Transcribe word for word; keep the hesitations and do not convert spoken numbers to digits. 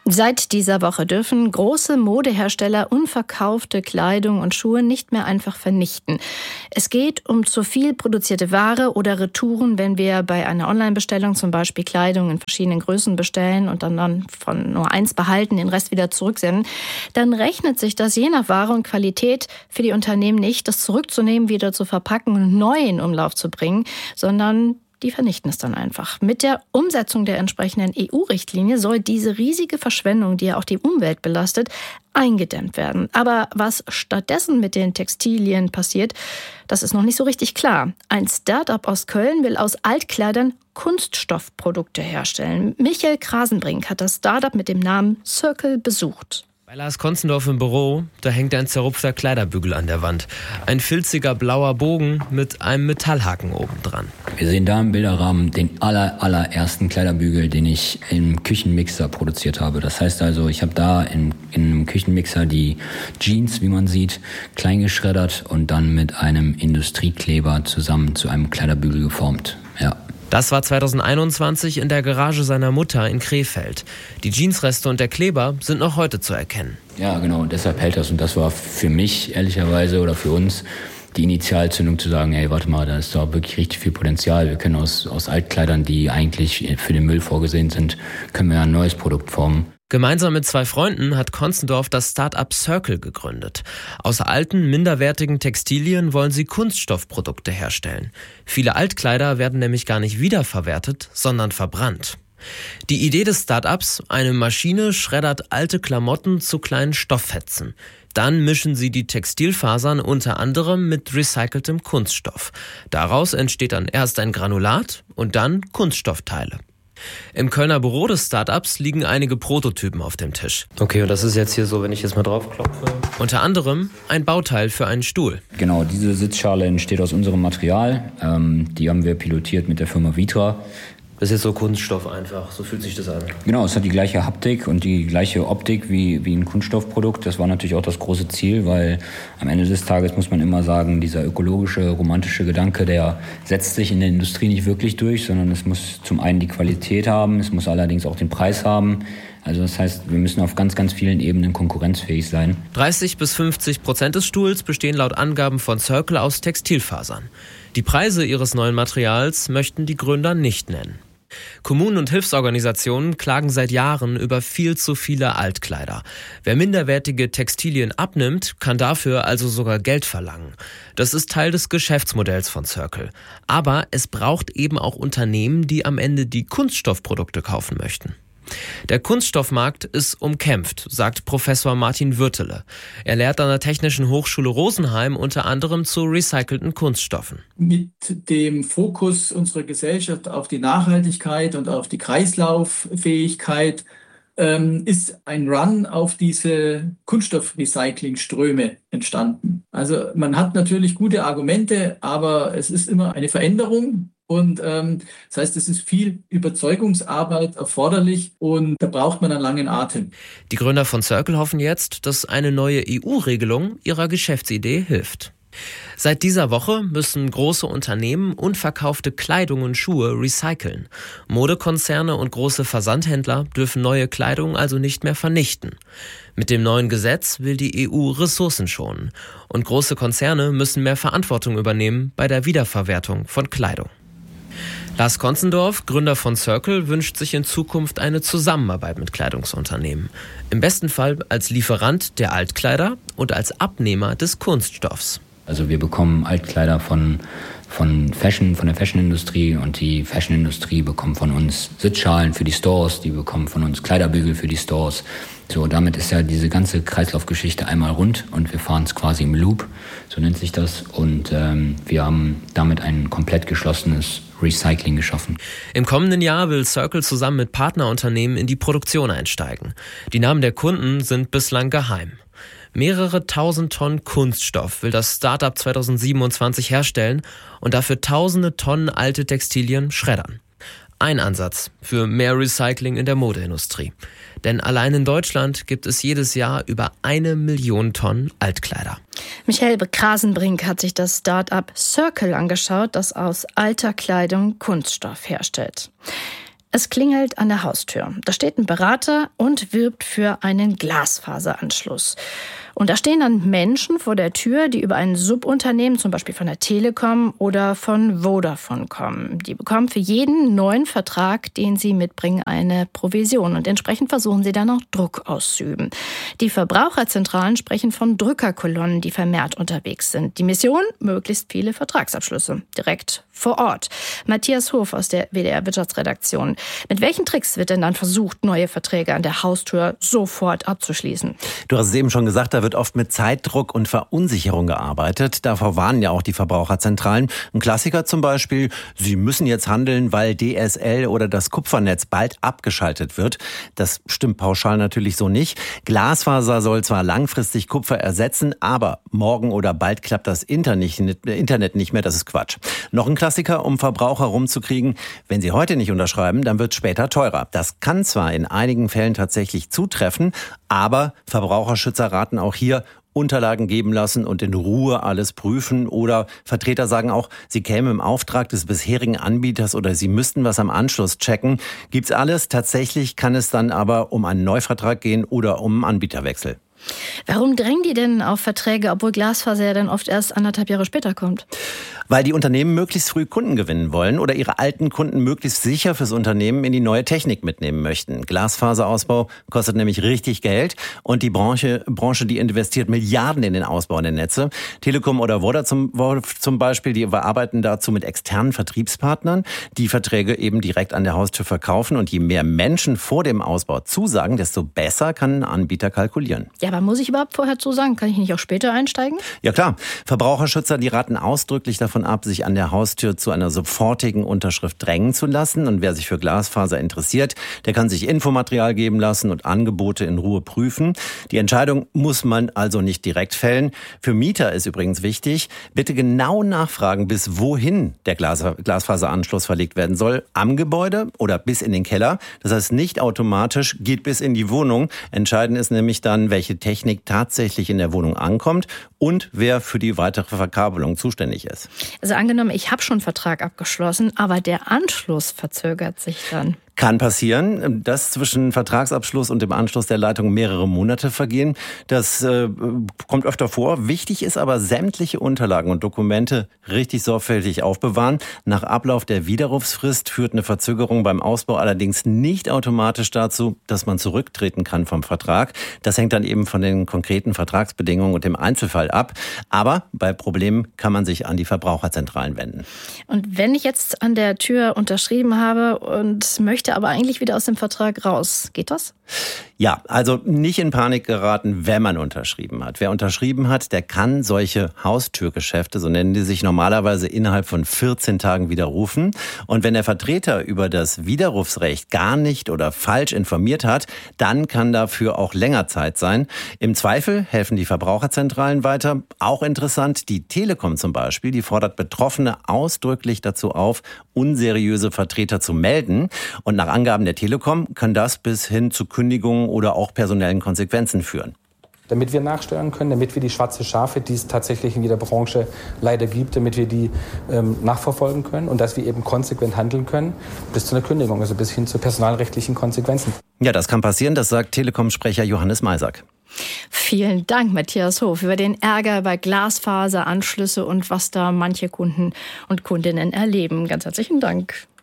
Seit dieser Woche dürfen große Modehersteller unverkaufte Kleidung und Schuhe nicht mehr einfach vernichten. Es geht um zu viel produzierte Ware oder Retouren, wenn wir bei einer Online-Bestellung zum Beispiel Kleidung in verschiedenen Größen bestellen und dann, dann von nur eins behalten, den Rest wieder zurücksenden. Dann rechnet sich das je nach Ware und Qualität für die Unternehmen nicht, das zurückzunehmen, wieder zu verpacken und neu in Umlauf zu bringen, sondern die vernichten es dann einfach. Mit der Umsetzung der entsprechenden E U-Richtlinie soll diese riesige Verschwendung, die ja auch die Umwelt belastet, eingedämmt werden. Aber was stattdessen mit den Textilien passiert, das ist noch nicht so richtig klar. Ein Start-up aus Köln will aus Altkleidern Kunststoffprodukte herstellen. Michael Krasenbrink hat das Start-up mit dem Namen Circle besucht. Bei Lars Konzendorf im Büro, da hängt ein zerrupfter Kleiderbügel an der Wand. Ein filziger blauer Bogen mit einem Metallhaken oben dran. Wir sehen da im Bilderrahmen den aller, allerersten Kleiderbügel, den ich im Küchenmixer produziert habe. Das heißt also, ich habe da in, in einem Küchenmixer die Jeans, wie man sieht, klein geschreddert und dann mit einem Industriekleber zusammen zu einem Kleiderbügel geformt. Ja. Das war zweitausendeinundzwanzig in der Garage seiner Mutter in Krefeld. Die Jeansreste und der Kleber sind noch heute zu erkennen. Ja, genau, deshalb hält das. Und das war für mich, ehrlicherweise, oder für uns, die Initialzündung zu sagen, hey, warte mal, da ist doch wirklich richtig viel Potenzial. Wir können aus, aus Altkleidern, die eigentlich für den Müll vorgesehen sind, können wir ein neues Produkt formen. Gemeinsam mit zwei Freunden hat Konzendorf das Start-up Circle gegründet. Aus alten, minderwertigen Textilien wollen sie Kunststoffprodukte herstellen. Viele Altkleider werden nämlich gar nicht wiederverwertet, sondern verbrannt. Die Idee des Start-ups: eine Maschine schreddert alte Klamotten zu kleinen Stofffetzen. Dann mischen sie die Textilfasern unter anderem mit recyceltem Kunststoff. Daraus entsteht dann erst ein Granulat und dann Kunststoffteile. Im Kölner Büro des Startups liegen einige Prototypen auf dem Tisch. Okay, und das ist jetzt hier so, wenn ich jetzt mal drauf klopfe. Unter anderem ein Bauteil für einen Stuhl. Genau, diese Sitzschale entsteht aus unserem Material. Ähm, die haben wir pilotiert mit der Firma Vitra. Das ist jetzt so Kunststoff einfach, so fühlt sich das an. Genau, es hat die gleiche Haptik und die gleiche Optik wie, wie ein Kunststoffprodukt. Das war natürlich auch das große Ziel, weil am Ende des Tages muss man immer sagen, dieser ökologische, romantische Gedanke, der setzt sich in der Industrie nicht wirklich durch, sondern es muss zum einen die Qualität haben, es muss allerdings auch den Preis haben. Also das heißt, wir müssen auf ganz, ganz vielen Ebenen konkurrenzfähig sein. dreißig bis fünfzig Prozent des Stuhls bestehen laut Angaben von Circle aus Textilfasern. Die Preise ihres neuen Materials möchten die Gründer nicht nennen. Kommunen und Hilfsorganisationen klagen seit Jahren über viel zu viele Altkleider. Wer minderwertige Textilien abnimmt, kann dafür also sogar Geld verlangen. Das ist Teil des Geschäftsmodells von Circle. Aber es braucht eben auch Unternehmen, die am Ende die Kunststoffprodukte kaufen möchten. Der Kunststoffmarkt ist umkämpft, sagt Professor Martin Würtele. Er lehrt an der Technischen Hochschule Rosenheim unter anderem zu recycelten Kunststoffen. Mit dem Fokus unserer Gesellschaft auf die Nachhaltigkeit und auf die Kreislauffähigkeit ähm, ist ein Run auf diese Kunststoffrecyclingströme entstanden. Also man hat natürlich gute Argumente, aber es ist immer eine Veränderung. Und ähm, das heißt, es ist viel Überzeugungsarbeit erforderlich und da braucht man einen langen Atem. Die Gründer von Circle hoffen jetzt, dass eine neue E U-Regelung ihrer Geschäftsidee hilft. Seit dieser Woche müssen große Unternehmen unverkaufte Kleidung und Schuhe recyceln. Modekonzerne und große Versandhändler dürfen neue Kleidung also nicht mehr vernichten. Mit dem neuen Gesetz will die E U Ressourcen schonen. Und große Konzerne müssen mehr Verantwortung übernehmen bei der Wiederverwertung von Kleidung. Lars Konzendorf, Gründer von Circle, wünscht sich in Zukunft eine Zusammenarbeit mit Kleidungsunternehmen. Im besten Fall als Lieferant der Altkleider und als Abnehmer des Kunststoffs. Also wir bekommen Altkleider von, von Fashion, von der Fashionindustrie und die Fashionindustrie bekommt von uns Sitzschalen für die Stores, die bekommen von uns Kleiderbügel für die Stores. So, damit ist ja diese ganze Kreislaufgeschichte einmal rund und wir fahren es quasi im Loop, so nennt sich das. Und ähm, wir haben damit ein komplett geschlossenes Recycling geschaffen. Im kommenden Jahr will Circle zusammen mit Partnerunternehmen in die Produktion einsteigen. Die Namen der Kunden sind bislang geheim. Mehrere tausend Tonnen Kunststoff will das Startup zweitausendsiebenundzwanzig herstellen und dafür tausende Tonnen alte Textilien schreddern. Ein Ansatz für mehr Recycling in der Modeindustrie. Denn allein in Deutschland gibt es jedes Jahr über eine Million Tonnen Altkleider. Michael Krasenbrink hat sich das Start-up Circle angeschaut, das aus alter Kleidung Kunststoff herstellt. Es klingelt an der Haustür. Da steht ein Berater und wirbt für einen Glasfaseranschluss. Und da stehen dann Menschen vor der Tür, die über ein Subunternehmen, zum Beispiel von der Telekom oder von Vodafone kommen. Die bekommen für jeden neuen Vertrag, den sie mitbringen, eine Provision. Und entsprechend versuchen sie dann auch Druck auszuüben. Die Verbraucherzentralen sprechen von Drückerkolonnen, die vermehrt unterwegs sind. Die Mission? Möglichst viele Vertragsabschlüsse. Direkt vor Ort. Matthias Hof aus der W D R-Wirtschaftsredaktion. Mit welchen Tricks wird denn dann versucht, neue Verträge an der Haustür sofort abzuschließen? Du hast es eben schon gesagt, da wird oft mit Zeitdruck und Verunsicherung gearbeitet. Davor warnen ja auch die Verbraucherzentralen. Ein Klassiker zum Beispiel, sie müssen jetzt handeln, weil D S L oder das Kupfernetz bald abgeschaltet wird. Das stimmt pauschal natürlich so nicht. Glasfaser soll zwar langfristig Kupfer ersetzen, aber morgen oder bald klappt das Internet nicht mehr. Das ist Quatsch. Noch ein Klassiker, um Verbraucher rumzukriegen. Wenn sie heute nicht unterschreiben, dann wird es später teurer. Das kann zwar in einigen Fällen tatsächlich zutreffen, aber Verbraucherschützer raten auch hier, Unterlagen geben lassen und in Ruhe alles prüfen. Oder Vertreter sagen auch, sie kämen im Auftrag des bisherigen Anbieters oder sie müssten was am Anschluss checken. Gibt's alles. Tatsächlich kann es dann aber um einen Neuvertrag gehen oder um einen Anbieterwechsel. Warum drängen die denn auf Verträge, obwohl Glasfaser ja dann oft erst anderthalb Jahre später kommt? Weil die Unternehmen möglichst früh Kunden gewinnen wollen oder ihre alten Kunden möglichst sicher fürs Unternehmen in die neue Technik mitnehmen möchten. Glasfaserausbau kostet nämlich richtig Geld und die Branche, Branche, die investiert Milliarden in den Ausbau der Netze. Telekom oder Vodafone zum, zum Beispiel, die arbeiten dazu mit externen Vertriebspartnern, die Verträge eben direkt an der Haustür verkaufen. Und je mehr Menschen vor dem Ausbau zusagen, desto besser kann ein Anbieter kalkulieren. Ja, aber muss ich überhaupt vorher zusagen? Kann ich nicht auch später einsteigen? Ja klar, Verbraucherschützer, die raten ausdrücklich davon ab, sich an der Haustür zu einer sofortigen Unterschrift drängen zu lassen. Und wer sich für Glasfaser interessiert, der kann sich Infomaterial geben lassen und Angebote in Ruhe prüfen. Die Entscheidung muss man also nicht direkt fällen. Für Mieter ist übrigens wichtig, bitte genau nachfragen, bis wohin der Glas- Glasfaseranschluss verlegt werden soll. Am Gebäude oder bis in den Keller. Das heißt nicht automatisch, geht bis in die Wohnung. Entscheidend ist nämlich dann, welche Technik tatsächlich in der Wohnung ankommt und wer für die weitere Verkabelung zuständig ist. Also angenommen, ich habe schon einen Vertrag abgeschlossen, aber der Anschluss verzögert sich dann. Kann passieren, dass zwischen Vertragsabschluss und dem Anschluss der Leitung mehrere Monate vergehen. Das äh, kommt öfter vor. Wichtig ist aber, sämtliche Unterlagen und Dokumente richtig sorgfältig aufbewahren. Nach Ablauf der Widerrufsfrist führt eine Verzögerung beim Ausbau allerdings nicht automatisch dazu, dass man zurücktreten kann vom Vertrag. Das hängt dann eben von den konkreten Vertragsbedingungen und dem Einzelfall ab. Aber bei Problemen kann man sich an die Verbraucherzentralen wenden. Und wenn ich jetzt an der Tür unterschrieben habe und möchte aber eigentlich wieder aus dem Vertrag raus. Geht das? Ja, also nicht in Panik geraten, wenn man unterschrieben hat. Wer unterschrieben hat, der kann solche Haustürgeschäfte, so nennen die sich normalerweise, innerhalb von vierzehn Tagen widerrufen. Und wenn der Vertreter über das Widerrufsrecht gar nicht oder falsch informiert hat, dann kann dafür auch länger Zeit sein. Im Zweifel helfen die Verbraucherzentralen weiter. Auch interessant, die Telekom zum Beispiel, die fordert Betroffene ausdrücklich dazu auf, unseriöse Vertreter zu melden. Und nach Angaben der Telekom kann das bis hin zu Kündigungen oder auch personellen Konsequenzen führen. Damit wir nachsteuern können, damit wir die schwarze Schafe, die es tatsächlich in jeder Branche leider gibt, damit wir die ähm, nachverfolgen können und dass wir eben konsequent handeln können bis zu einer Kündigung, also bis hin zu personalrechtlichen Konsequenzen. Ja, das kann passieren, das sagt Telekom-Sprecher Johannes Maisack. Vielen Dank, Matthias Hof, über den Ärger bei Glasfaseranschlüsse und was da manche Kunden und Kundinnen erleben. Ganz herzlichen Dank.